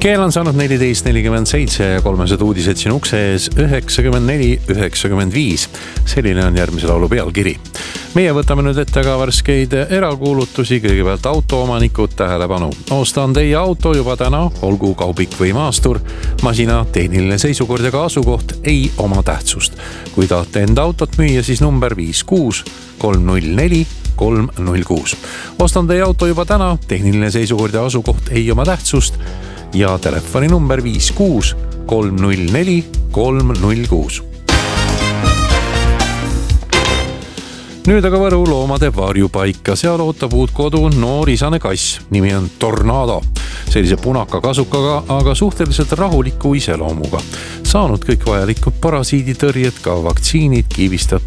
Keel on saanud 14.47 ja 300 uudised siin ukse ees 94.95. Selline on järgmise laulu pealkiri. Meie võtame nüüd ette ka värskeid erakuulutusi. Kõigepealt autoomanikud tähelepanu. Ostan teie auto juba täna, olgu kaubik või maastur. Masina tehniline seisukord ja ka asukoht ei oma tähtsust. Kui tahate enda autot müüa, siis number 56 304 306. Ostan teie auto juba täna, tehniline seisukord ja asukoht ei oma tähtsust ja telefoni number 56 304 306. Nüüd aga Võru loomade varjupaika. Seal ootab uut kodu noor isane kass. Nimi on Tornado. Sellise punaka kasukaga, aga suhteliselt rahuliku iseloomuga. Saanud kõik vajalikud parasiiditõrjed, ka vaktsiinid, kiibistab